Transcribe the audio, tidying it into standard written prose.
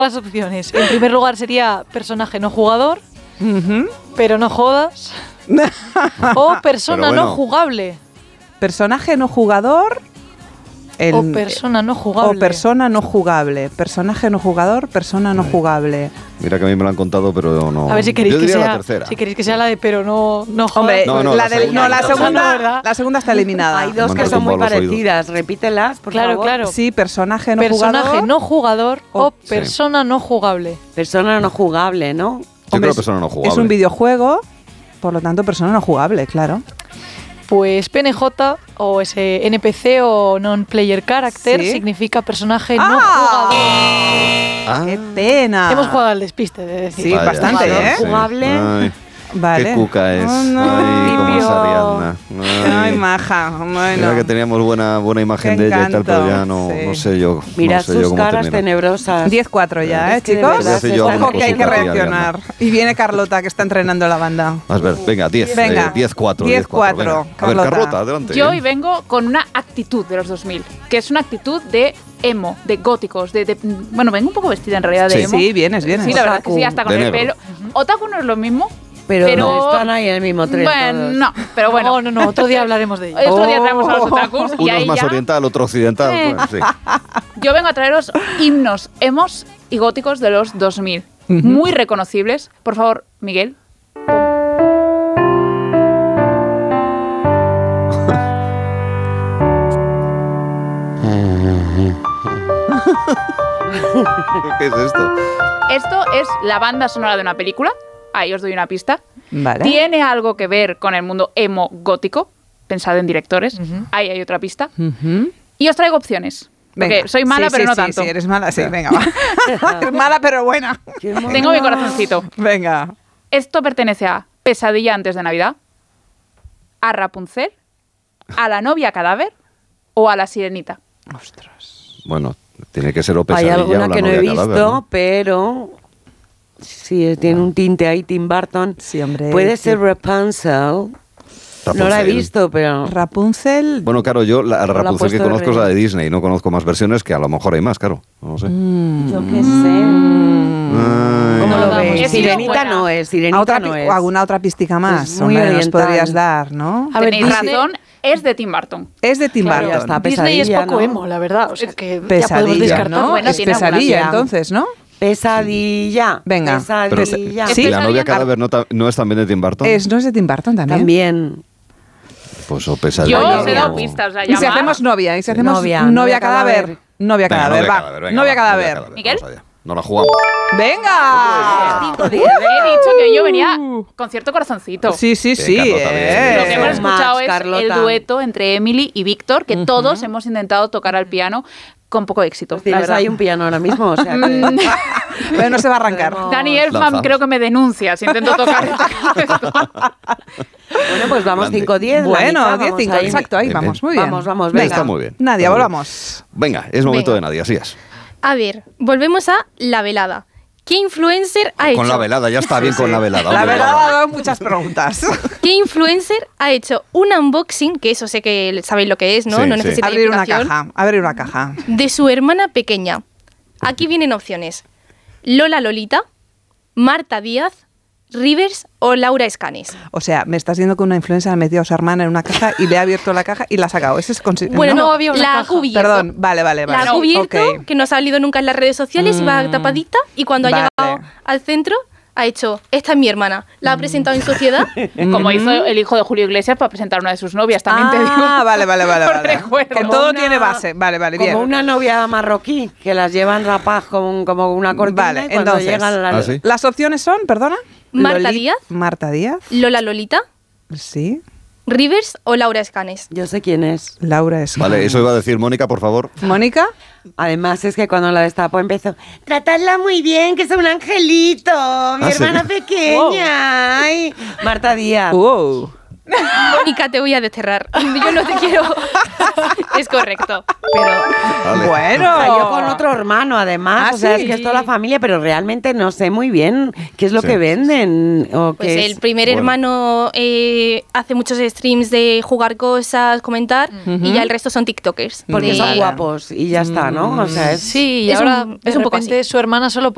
las opciones. En primer lugar sería personaje no jugador, pero no jodas. O persona no jugable. Personaje no jugador. O persona no jugable. O persona no jugable. Personaje no jugador, persona no jugable. Mira que a mí me lo han contado, pero no. A ver si queréis, yo que diría sea, la tercera. si queréis que sea la de pero no jodas. Hombre, la segunda está eliminada. Hay dos que son muy parecidas. Repítelas, por favor. Claro. Sí, personaje no jugador o persona no jugable. Persona no jugable, ¿no? Yo creo persona no jugable. Es un videojuego, por lo tanto, persona no jugable, claro. Pues PNJ o ese NPC o non-player character significa personaje no jugador. ¡Qué pena! Hemos jugado al despiste, de decir. Sí, bastante, ¿eh? Jugable. Ay, vale. Qué cuca es. Oh, no. Ay, cómo es Ariadna. Ay, maja. Bueno. Mira que teníamos buena imagen de ella y tal, pero ya no sé yo. Mira no sé yo sus cómo caras termina. tenebrosas. 10-4 ya, Es que de chicos? verdad Ojo que hay que reaccionar. Y viene Carlota, que está entrenando la banda. A ver, venga, 10. Venga, 10-4. 10-4. Venga. A ver, Carlota. Carlota, adelante. Yo hoy vengo con una actitud de los 2000, que es una actitud de emo, de góticos, bueno, vengo un poco vestida en realidad de emo. Sí, vienes. Sí, la verdad que sí, hasta con De el negro. pelo. Otaku no es lo mismo. Pero no están ahí en el mismo tren. Bueno, todos. no, pero bueno. No, otro día hablaremos de ello. Otro día traemos a los otakus. Y Uno ahí es más ya, oriental, otro occidental. Bueno, sí. yo vengo a traeros himnos emos y góticos de los 2000. Muy reconocibles. Por favor, Miguel. ¿Qué es esto? Esto es la banda sonora de una película. Ahí os doy una pista. Vale. Tiene algo que ver con el mundo emo gótico. Pensad en directores. Ahí hay otra pista. Y os traigo opciones. Porque Venga. soy mala, pero no tanto. Sí, eres mala, sí, venga, va. Eres mala, pero buena. Tengo mi corazoncito. Venga. Esto pertenece a Pesadilla antes de Navidad, a Rapunzel, a la novia cadáver o a la sirenita. Ostras. Bueno, tiene que ser o Hay Pesadilla alguna o la que no he novia visto, cadáver, ¿no? pero sí, tiene un tinte ahí, Tim Burton. Sí, hombre. Puede ser Rapunzel. No la he Rapunzel. visto, pero... Rapunzel. Bueno, claro, yo la la Rapunzel puesto que de conozco es la de rey. Disney. No conozco más versiones, que a lo mejor hay más, claro. No lo sé. Yo qué sé. Ay. ¿Cómo lo vamos. ves? He sido Sirenita buena. no es, ¿A Sirenita otra no pi- es. o alguna otra pistica más? Es muy Hombre, nos oriental. podrías dar, ¿no? A ver, Tenéis Disney- razón, es de Tim Burton. Es de Tim Claro, Burton. ya está. Disney es Pesadilla, poco ¿no? emo, la verdad. O sea que ya podemos Pesadilla, descartar. ¿no? Bueno, es tiene alguna pesadilla, idea. entonces, ¿no? Pesadilla. Venga. Pero, Pesadilla. Es ¿y la Pesadilla. novia cadáver no es también de Tim Burton? ¿No es de Tim Burton también? También. Pues o Pesadilla. Yo os he o- dado pistas. O sea, Y si llamad. hacemos novia, y si hacemos Novia, novia novia cadáver. cadáver. Novia Venga, cadáver, va. venga, Novia va, cadáver. Miguel. Vamos allá. No la jugamos. ¡Venga! 5-10. He dicho que yo venía con cierto corazoncito. Sí, sí, sí. Carlota, bien. Lo que hemos escuchado Max, es Carlota. el dueto entre Emily y Víctor, que todos hemos intentado tocar al piano con poco éxito. Pues la tienes verdad. ahí un piano ahora mismo, o sea que... Pero no se va a arrancar. Dani Elfman Lanzamos. creo que me denuncia si intento tocar esto. Bueno, pues vamos Grande. 5-10. Bueno, la mitad, 10-5, vamos ahí. exacto, ahí Bien, vamos, bien. muy bien. Vamos, Venga. Está muy bien. Nadia, Está muy bien. volvamos. Venga, es momento Venga. de Nadia, así es. A ver, volvemos a la velada. ¿Qué influencer ha hecho? Con la velada, ya está bien con la velada. La hombre, verdad ya. ha dado muchas preguntas. ¿Qué influencer ha hecho un unboxing, que eso sé que sabéis lo que es, ¿no? Sí, No sí. necesita Abrir una explicación, caja, abrir una caja. de su hermana pequeña? Aquí vienen opciones. Lola Lolita, Marta Díaz, Rivers o Laura Escanes. O sea, me estás diciendo que una influencer ha metido a su hermana en una caja y le ha abierto la caja y la ha sacado. Ese es Bueno, no no, había una la ha caja. cubierto. Perdón, vale. La ha cubierto, Ok. que no ha salido nunca en las redes sociales, iba tapadita y cuando ha Vale. llegado al centro ha hecho, esta es mi hermana, la ha presentado en sociedad. Como hizo el hijo de Julio Iglesias para presentar a una de sus novias, también te digo. Ah, vale. Por recuerdo. Que Como todo una- tiene base. Vale, bien. Como una novia marroquí, que las llevan rapaz como una cortina Vale, y cuando entonces. llegan ¿Ah, sí? Las opciones son, perdona. Marta Díaz. Marta Díaz, Lola Lolita, sí. Rivers o Laura Escanes. Yo sé quién es. Laura es. Vale, eso iba a decir Mónica, por favor. Mónica. Además es que cuando la destapó empezó, tratadla muy bien, que es un angelito, mi ¿sí? hermana pequeña. Ay, Marta Díaz. Wow. Mónica, te voy a desterrar. Yo no te quiero. Es correcto. Pero Vale. Bueno. salió con otro hermano, además. Ah, o sea, sí. es que es toda la familia, pero realmente no sé muy bien qué es lo Sí. que venden. O Pues qué el es. primer Bueno. hermano hace muchos streams de jugar cosas, comentar, y ya el resto son TikTokers. Porque De- son guapos y ya está, ¿no? O sea, es... Sí, y Es ahora un de poco repente así. su hermana solo